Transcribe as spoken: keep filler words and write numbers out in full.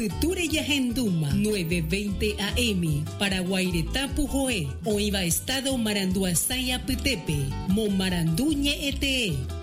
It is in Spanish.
Future Yahenduma, nueve veinte A M, para Guairetá Pujoé, Oiva Estado Maranduasaya Pitepe, Momaranduñe Ete.